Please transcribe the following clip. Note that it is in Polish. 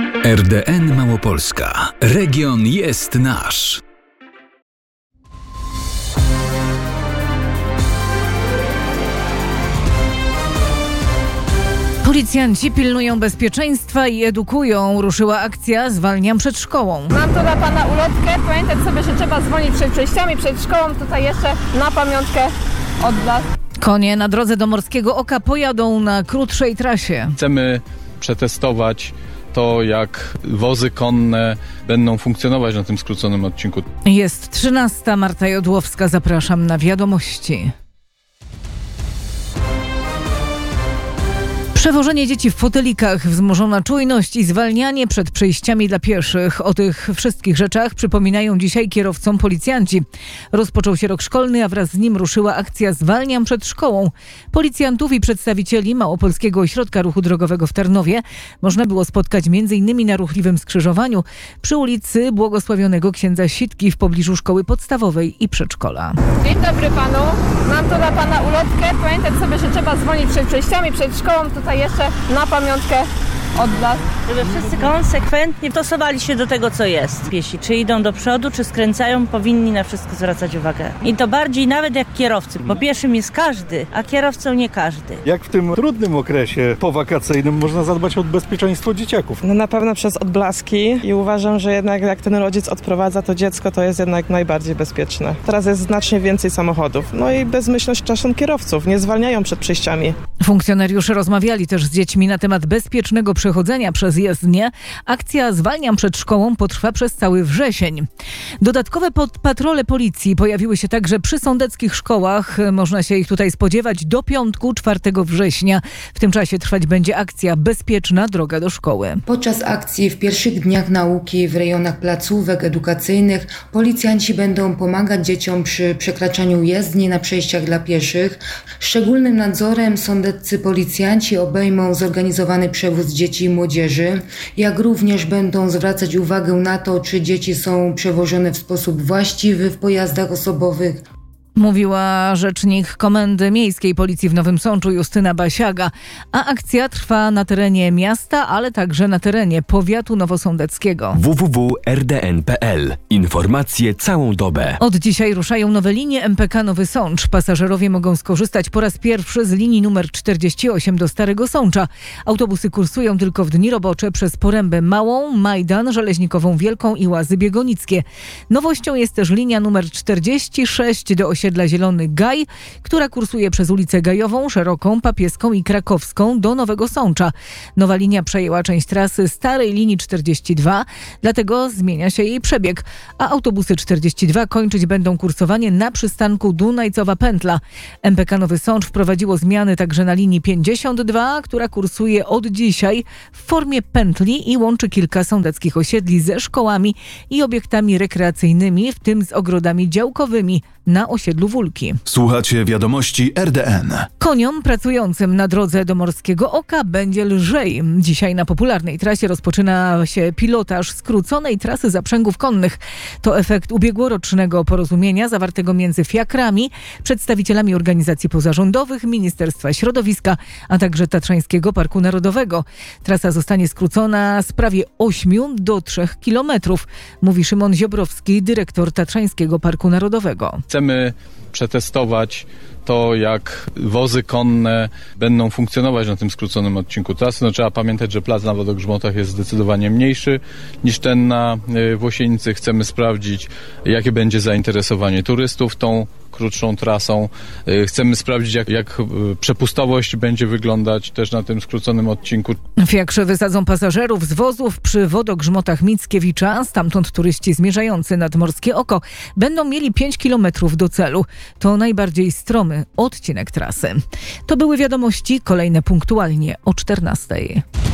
RDN Małopolska. Region jest nasz. Policjanci pilnują bezpieczeństwa i edukują. Ruszyła akcja Zwalniam przed szkołą. Mam tu dla pana ulotkę. Pamiętać sobie, że trzeba dzwonić przed przejściami, przed szkołą. Tutaj jeszcze na pamiątkę odblask. Konie na drodze do Morskiego Oka pojadą na krótszej trasie. Chcemy przetestować to, jak wozy konne będą funkcjonować na tym skróconym odcinku. Jest 13. Marta Jodłowska. Zapraszam na wiadomości. Przewożenie dzieci w fotelikach, wzmożona czujność i zwalnianie przed przejściami dla pieszych. O tych wszystkich rzeczach przypominają dzisiaj kierowcom policjanci. Rozpoczął się rok szkolny, a wraz z nim ruszyła akcja Zwalniam przed szkołą. Policjantów i przedstawicieli Małopolskiego Ośrodka Ruchu Drogowego w Tarnowie można było spotkać m.in. na ruchliwym skrzyżowaniu przy ulicy Błogosławionego Księdza Sitki w pobliżu szkoły podstawowej i przedszkola. Dzień dobry panu. Mam tu dla pana ulotkę. Pamiętać sobie, że trzeba dzwonić przed przejściami, przed szkołą. Tutaj jeszcze na pamiątkę odblask. Żeby wszyscy konsekwentnie stosowali się do tego, co jest. Piesi, czy idą do przodu, czy skręcają, powinni na wszystko zwracać uwagę. I to bardziej nawet jak kierowcy, bo pieszym jest każdy, a kierowcą nie każdy. Jak w tym trudnym okresie powakacyjnym można zadbać o bezpieczeństwo dzieciaków? No na pewno przez odblaski i uważam, że jednak jak ten rodzic odprowadza to dziecko, to jest jednak najbardziej bezpieczne. Teraz jest znacznie więcej samochodów. No i bezmyślność czasem kierowców, nie zwalniają przed przejściami. Funkcjonariusze rozmawiali też z dziećmi na temat bezpiecznego przechodzenia przez jezdnię. Akcja Zwalniam przed szkołą potrwa przez cały wrzesień. Dodatkowe patrole policji pojawiły się także przy sądeckich szkołach. Można się ich tutaj spodziewać do piątku 4 września. W tym czasie trwać będzie akcja Bezpieczna droga do szkoły. Podczas akcji w pierwszych dniach nauki w rejonach placówek edukacyjnych policjanci będą pomagać dzieciom przy przekraczaniu jezdni na przejściach dla pieszych. Szczególnym nadzorem sądeccy policjanci obejmą zorganizowany przewóz dzieci i młodzieży, jak również będą zwracać uwagę na to, czy dzieci są przewożone w sposób właściwy w pojazdach osobowych. Mówiła rzecznik Komendy Miejskiej Policji w Nowym Sączu Justyna Basiaga, a akcja trwa na terenie miasta, ale także na terenie powiatu nowosądeckiego. www.rdn.pl. Informacje całą dobę. Od dzisiaj ruszają nowe linie MPK Nowy Sącz. Pasażerowie mogą skorzystać po raz pierwszy z linii numer 48 do Starego Sącza. Autobusy kursują tylko w dni robocze przez Porębę Małą, Majdan, Żeleźnikową Wielką i Łazy Biegonickie. Nowością jest też linia numer 46 do osiedla Zielony Gaj, która kursuje przez ulicę Gajową, Szeroką, Papieską i Krakowską do Nowego Sącza. Nowa linia przejęła część trasy starej linii 42, dlatego zmienia się jej przebieg, a autobusy 42 kończyć będą kursowanie na przystanku Dunajcowa Pętla. MPK Nowy Sącz wprowadziło zmiany także na linii 52, która kursuje od dzisiaj w formie pętli i łączy kilka sądeckich osiedli ze szkołami i obiektami rekreacyjnymi, w tym z ogrodami działkowymi na osiedlu Wólki. Słuchacie wiadomości RDN. Koniom pracującym na drodze do Morskiego Oka będzie lżej. Dzisiaj na popularnej trasie rozpoczyna się pilotaż skróconej trasy zaprzęgów konnych. To efekt ubiegłorocznego porozumienia zawartego między fiakrami, przedstawicielami organizacji pozarządowych, Ministerstwa Środowiska, a także Tatrzańskiego Parku Narodowego. Trasa zostanie skrócona z prawie 8 do 3 kilometrów, mówi Szymon Ziobrowski, dyrektor Tatrzańskiego Parku Narodowego. Chcemy przetestować to, jak wozy konne będą funkcjonować na tym skróconym odcinku trasy. No, trzeba pamiętać, że plac na Wodogrzmotach jest zdecydowanie mniejszy niż ten na Włosienicy. Chcemy sprawdzić, jakie będzie zainteresowanie turystów tą krótszą trasą. Chcemy sprawdzić, jak przepustowość będzie wyglądać też na tym skróconym odcinku. Fiakrze wysadzą pasażerów z wozów przy Wodogrzmotach Mickiewicza. Stamtąd turyści zmierzający nad Morskie Oko będą mieli 5 kilometrów do celu. To najbardziej stromy odcinek trasy. To były wiadomości, kolejne punktualnie o 14:00.